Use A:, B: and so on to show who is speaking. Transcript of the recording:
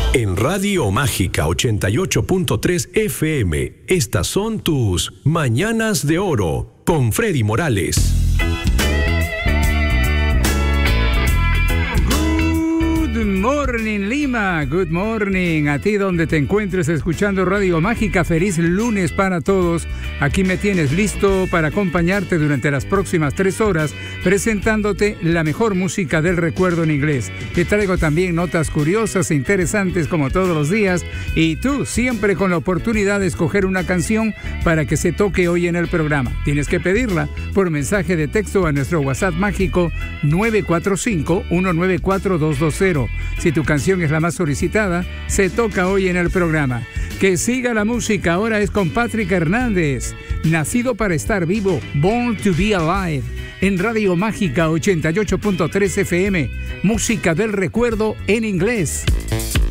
A: En Radio Mágica 88.3 FM, estas son tus Mañanas de Oro con Freddy Morales.
B: Good morning, Lima. Good morning. A ti donde te encuentres escuchando Radio Mágica, feliz lunes para todos. Aquí me tienes listo para acompañarte durante las próximas 3 horas, presentándote la mejor música del recuerdo en inglés. Te traigo también notas curiosas e interesantes como todos los días, y tú siempre con la oportunidad de escoger una canción para que se toque hoy en el programa. Tienes que pedirla por mensaje de texto a nuestro WhatsApp mágico 945-194-220. Si tu canción es la más solicitada, se toca hoy en el programa. Que siga la música, ahora es con Patrick Hernández. Nacido para estar vivo, Born to be Alive, en Radio Mágica 88.3 FM, música del recuerdo en inglés.